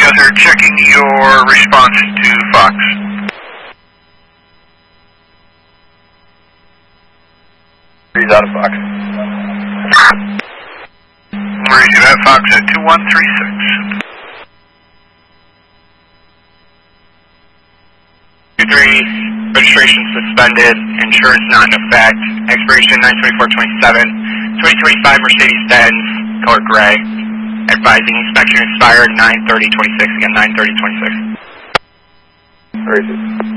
Desert, checking your response to Fox. Breeze out of Fox. Receive that, Fox at 2136. 23, registration suspended, insurance not in effect, expiration 9/24/27, 2025 Mercedes-Benz, color gray, advising inspection expired 9/30/26, again 9/30/26. Where is it?